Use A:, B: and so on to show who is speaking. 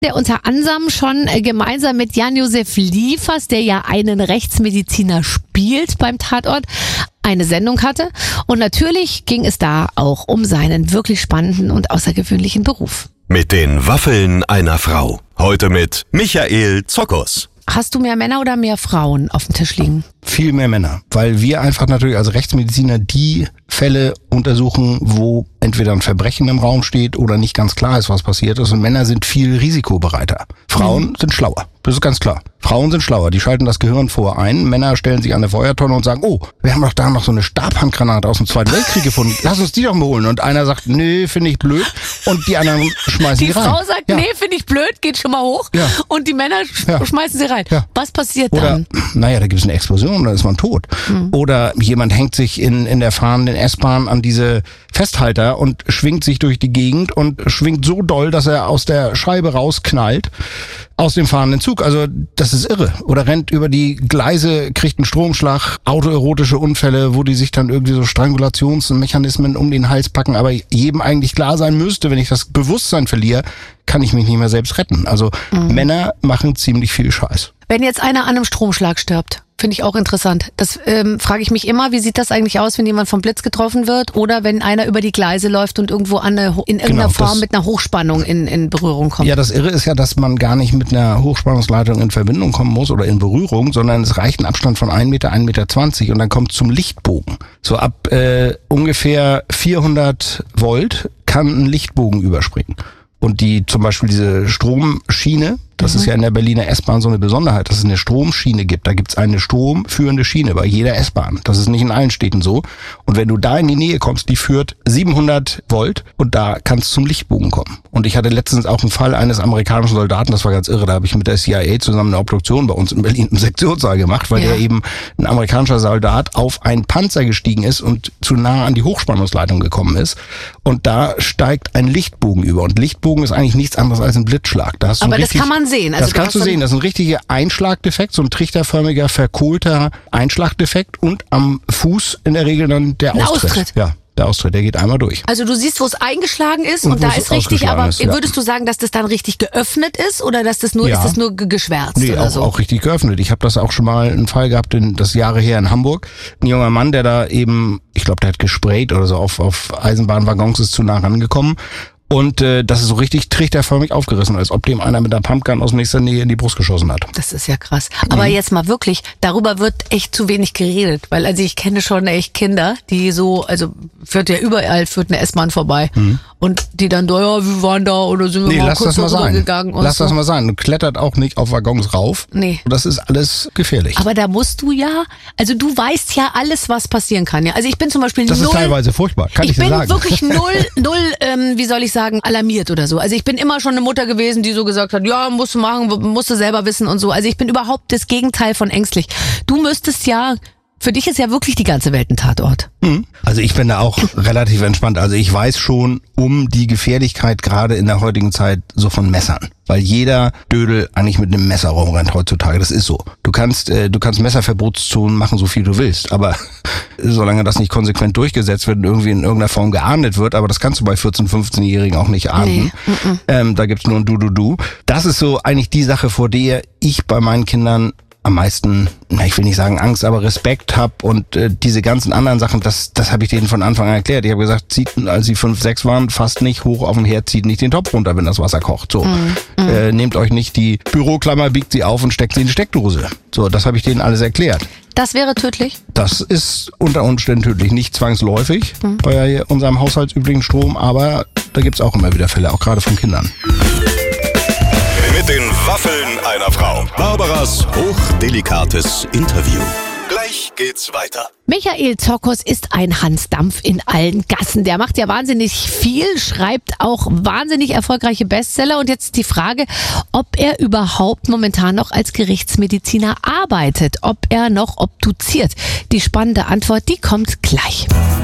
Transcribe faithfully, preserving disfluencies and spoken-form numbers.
A: Der unter anderem schon gemeinsam mit Jan-Josef Liefers, der ja einen Rechtsmediziner spielt beim Tatort, eine Sendung hatte. Und natürlich ging es da auch um seinen wirklich spannenden und außergewöhnlichen Beruf.
B: Mit den Waffeln einer Frau. Heute mit Michael Zokos.
A: Hast du mehr Männer oder mehr Frauen auf dem Tisch liegen?
C: Viel mehr Männer, weil wir einfach natürlich als Rechtsmediziner die Fälle untersuchen, wo entweder ein Verbrechen im Raum steht oder nicht ganz klar ist, was passiert ist. Und Männer sind viel risikobereiter. Frauen mhm. sind schlauer. Das ist ganz klar. Frauen sind schlauer. Die schalten das Gehirn vor ein. Männer stellen sich an eine Feuertonne und sagen, oh, wir haben doch da noch so eine Stabhandgranate aus dem Zweiten Weltkrieg gefunden. Lass uns die doch mal holen. Und einer sagt, nee, finde ich blöd. Und die anderen schmeißen die, die rein.
A: Die Frau sagt, ja. nee, finde ich blöd, geht schon mal hoch. Ja. Und die Männer sch- ja. schmeißen sie rein. Ja. Was passiert
C: Oder,
A: dann?
C: Naja, da gibt es eine Explosion, dann ist man tot. Mhm. Oder jemand hängt sich in, in der fahrenden S-Bahn an diese Festhalter und schwingt sich durch die Gegend und schwingt so doll, dass er aus der Scheibe rausknallt, aus dem fahrenden Zug. Also das ist irre. Oder rennt über die Gleise, kriegt einen Stromschlag, autoerotische Unfälle, wo die sich dann irgendwie so Strangulationsmechanismen um den Hals packen. Aber jedem eigentlich klar sein müsste, wenn ich das Bewusstsein verliere, kann ich mich nicht mehr selbst retten. Also mhm. Männer machen ziemlich viel Scheiß.
A: Wenn jetzt einer an einem Stromschlag stirbt, finde ich auch interessant. Das ähm, frage ich mich immer, wie sieht das eigentlich aus, wenn jemand vom Blitz getroffen wird oder wenn einer über die Gleise läuft und irgendwo an eine, in irgendeiner genau, Form mit einer Hochspannung in, in Berührung kommt.
C: Ja, das Irre ist ja, dass man gar nicht mit einer Hochspannungsleitung in Verbindung kommen muss oder in Berührung, sondern es reicht ein Abstand von ein Meter, ein Meter zwanzig und dann kommt zum Lichtbogen. So ab äh, ungefähr vierhundert Volt kann ein Lichtbogen überspringen. Und die zum Beispiel diese Stromschiene, das mhm. ist ja in der Berliner S-Bahn so eine Besonderheit, dass es eine Stromschiene gibt. Da gibt's eine stromführende Schiene bei jeder S-Bahn. Das ist nicht in allen Städten so. Und wenn du da in die Nähe kommst, die führt siebenhundert Volt und da kannst du zum Lichtbogen kommen. Und ich hatte letztens auch einen Fall eines amerikanischen Soldaten, das war ganz irre, da habe ich mit der C I A zusammen eine Obduktion bei uns in Berlin im Sektionssaal gemacht, weil ja. der eben ein amerikanischer Soldat auf einen Panzer gestiegen ist und zu nah an die Hochspannungsleitung gekommen ist. Und da steigt ein Lichtbogen über. Und Lichtbogen ist eigentlich nichts anderes als ein Blitzschlag. Da hast du
A: Aber
C: richtig,
A: das kann man sehen. Also
C: das kannst du sehen. Das ist ein richtiger Einschlagdefekt, so ein trichterförmiger, verkohlter Einschlagdefekt und am Fuß in der Regel dann der
A: ein
C: Austritt.
A: Austritt.
C: Ja, der Austritt, der geht einmal durch.
A: Also du siehst, wo es eingeschlagen ist und,
C: und
A: da ist richtig, aber
C: ist, ja.
A: würdest du sagen, dass das dann richtig geöffnet ist oder dass das nur
C: ja.
A: ist das nur geschwärzt
C: nee,
A: oder
C: auch,
A: so?
C: auch richtig geöffnet. Ich habe das auch schon mal einen Fall gehabt, in, das Jahre her in Hamburg. Ein junger Mann, der da eben, ich glaube, der hat gesprayt oder so auf, auf Eisenbahnwaggons, ist zu nah rangekommen. Und äh, das ist so richtig trichterförmig aufgerissen, als ob dem einer mit einer Pumpgun aus nächster Nähe in die Brust geschossen hat.
A: Das ist ja krass. Aber mhm. jetzt mal wirklich, darüber wird echt zu wenig geredet. Weil also ich kenne schon echt Kinder, die so, also führt ja überall, führt eine S-Bahn vorbei. Mhm. Und die dann, da, ja, wir waren da oder sind wir
C: nee,
A: mal
C: lass
A: kurz
C: das mal sein.
A: gegangen. Und
C: lass
A: so.
C: das mal sein. Du klettert auch nicht auf Waggons rauf.
A: Nee.
C: Das ist alles gefährlich.
A: Aber da musst du ja, also du weißt ja alles, was passieren kann. Ja. Also ich bin zum Beispiel
C: das
A: null.
C: Das ist teilweise furchtbar, kann ich, ich dir sagen.
A: Ich bin wirklich null, null, ähm, wie soll ich sagen, alarmiert oder so. Also ich bin immer schon eine Mutter gewesen, die so gesagt hat, ja, musst du machen, musst du selber wissen und so. Also ich bin überhaupt das Gegenteil von ängstlich. Du müsstest ja, für dich ist ja wirklich die ganze Welt ein Tatort.
C: Also ich bin da auch relativ entspannt. Also ich weiß schon um die Gefährlichkeit gerade in der heutigen Zeit so von Messern. Weil jeder Dödel eigentlich mit einem Messer rumrennt heutzutage. Das ist so. Du kannst, äh, du kannst Messerverbotszonen machen, so viel du willst. Aber solange das nicht konsequent durchgesetzt wird und irgendwie in irgendeiner Form geahndet wird, aber das kannst du bei vierzehn-, fünfzehnjährigen auch nicht ahnden. Nee. Ähm, da gibt's nur ein Du-Du-Du. Das ist so eigentlich die Sache, vor der ich bei meinen Kindern am meisten, na, ich will nicht sagen Angst, aber Respekt hab und äh, diese ganzen anderen Sachen, das das habe ich denen von Anfang an erklärt. Ich habe gesagt, zieht, als sie fünf, sechs waren, fast nicht hoch auf dem Herd, zieht nicht den Topf runter, wenn das Wasser kocht. So, mm, mm. Äh, nehmt euch nicht die Büroklammer, biegt sie auf und steckt sie in die Steckdose. So, das habe ich denen alles erklärt.
A: Das wäre tödlich?
C: Das ist unter Umständen tödlich, nicht zwangsläufig mm. bei unserem haushaltsüblichen Strom, aber da gibt's auch immer wieder Fälle, auch gerade von Kindern.
B: Mit den Waffeln einer Frau. Barbaras hochdelikates Interview. Gleich geht's weiter.
A: Michael Zokos ist ein Hansdampf in allen Gassen. Der macht ja wahnsinnig viel, schreibt auch wahnsinnig erfolgreiche Bestseller. Und jetzt die Frage, ob er überhaupt momentan noch als Gerichtsmediziner arbeitet, ob er noch obduziert. Die spannende Antwort, die kommt gleich.